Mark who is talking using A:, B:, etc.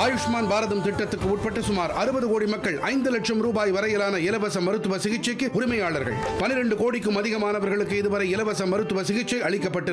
A: ஆயுஷ்மான் பாரதம் திட்டத்துக்கு உட்பட்ட சுமார் 60 கோடி மக்கள் 5 லட்சம் ரூபாய் வரையிலான இலவச மருத்துவ சிகிச்சைக்கு உரிமையாளர்கள். 12 கோடிக்கும் அதிகமானவர்களுக்கு இதுவரை இலவச மருத்துவ சிகிச்சை அளிக்கப்பட்டு